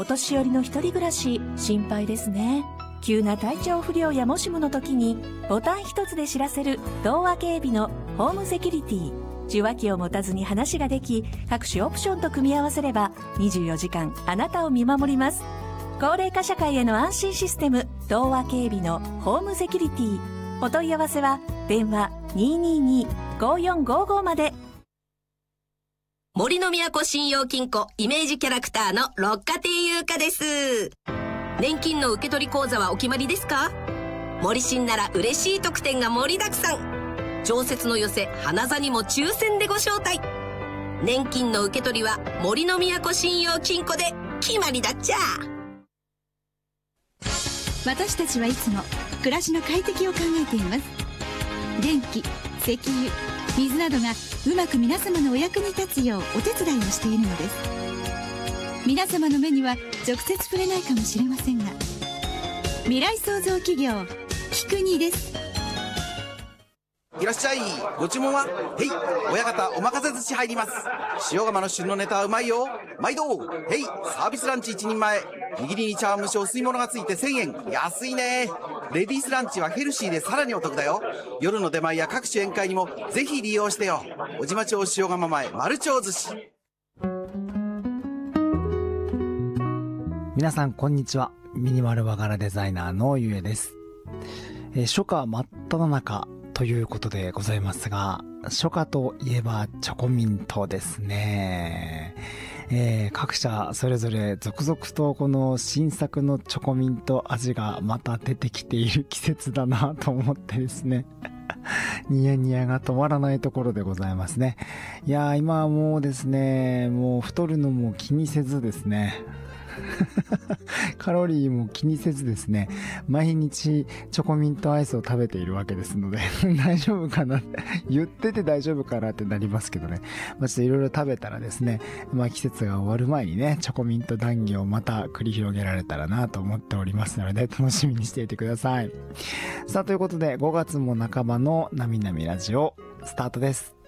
お年寄りの一人暮らし心配ですね。急な体調不良やもしもの時にボタン一つで知らせる東和警備のホームセキュリティ。受話器を持たずに話ができ、各種オプションと組み合わせれば24時間あなたを見守ります。高齢化社会への安心システム、東和警備のホームセキュリティ。お問い合わせは電話 222-5455 まで。 森の都信用金庫イメージキャラクターの六花亭優香です。年金の受取口座はお決まりですか？森信なら嬉しい特典が盛りだくさん。常設の寄せ花座にも抽選でご招待。年金の受け取りは森の都信用金庫で決まりだっちゃ。 私たちはいつも暮らしの快適を考えています。電気、石油、水などがうまく皆様のお役に立つようお手伝いをしているのです。皆様の目には直接触れないかもしれませんが、未来創造企業キクニです。 いらっしゃい。ご注文は？へい、親方お任せ寿司入ります。塩釜の旬のネタはうまいよ。毎度。へい、サービスランチ1人前。握りに茶碗蒸しお吸い物がついて1000円。安いね。レディースランチはヘルシーでさらにお得だよ。夜の出前や各種宴会にもぜひ利用してよ。小島町塩釜前丸町寿司。 皆さんこんにちは。ミニマル和柄デザイナーのゆえです。初夏真っ只中ということでございますが、初夏といえばチョコミントですね。各社それぞれ続々とこの新作のチョコミント味がまた出てきている季節だなと思ってですねニヤニヤが止まらないところでございますね。いやー、今はもうですね、もう太るのも気にせずですねカロリーも気にせずですね、毎日チョコミントアイスを食べているわけですので大丈夫かな言ってて大丈夫かなってなりますけどね。ちょっといろいろ食べたらですね、季節が終わる前にね、チョコミント談義をまた繰り広げられたらなと思っておりますので、楽しみにしていてください。さあ、ということで5月も半ばのなみなみラジオスタートです。